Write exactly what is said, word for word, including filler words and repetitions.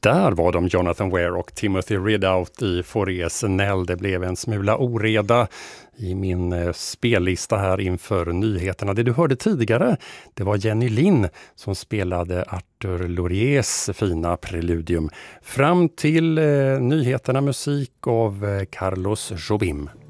Där var de Jonathan Ware och Timothy Ridout i Faurés Nell. Det blev en smula oreda i min eh, spellista här inför nyheterna. Det du hörde tidigare, det var Jenny Lind som spelade Arthur Lauriers fina preludium. Fram till eh, nyheterna musik av eh, Carlos Jobim.